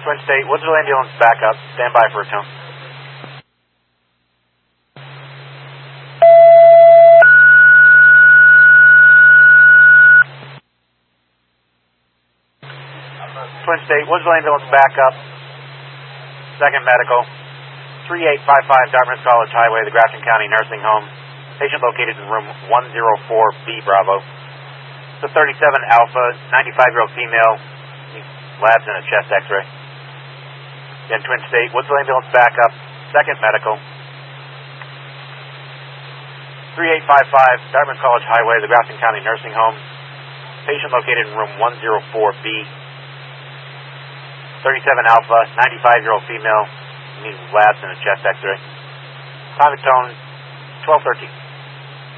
Twin State, Woodsville ambulance backup. Stand by for a tone. Twin State, Woodsville ambulance backup. Second medical. 3855 Dartmouth College Highway, the Grafton County Nursing Home. Patient located in room 104B Bravo. It's a 37 Alpha, 95-year-old female. Labs and a chest x-ray. Again, Twin State, Woodsville ambulance backup. Second medical. 3855 Dartmouth College Highway, the Grafton County Nursing Home. Patient located in room 104B. 37 Alpha, 95-year-old female. Needs labs and a chest x-ray. Private tone, 1213.